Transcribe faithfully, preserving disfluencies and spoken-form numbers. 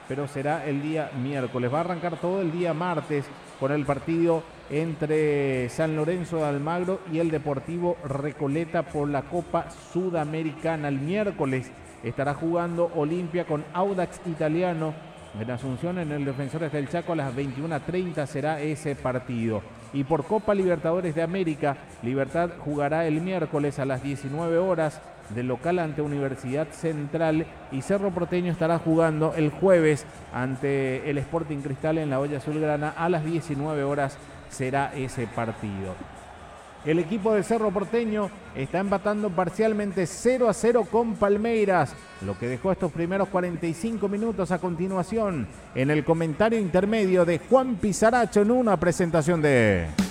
pero será el día miércoles. Va a arrancar todo el día martes con el partido entre San Lorenzo de Almagro y el Deportivo Recoleta por la Copa Sudamericana. El miércoles estará jugando Olimpia con Audax Italiano en Asunción, en el Defensores del Chaco. A las veintiuna treinta será ese partido. Y por Copa Libertadores de América, Libertad jugará el miércoles a las diecinueve horas de local ante Universidad Central, y Cerro Porteño estará jugando el jueves ante el Sporting Cristal en la Olla Azulgrana. A las diecinueve horas será ese partido. El equipo de Cerro Porteño está empatando parcialmente cero a cero con Palmeiras, lo que dejó estos primeros cuarenta y cinco minutos. A continuación, en el comentario intermedio de Juan Pizaracho, en una presentación de...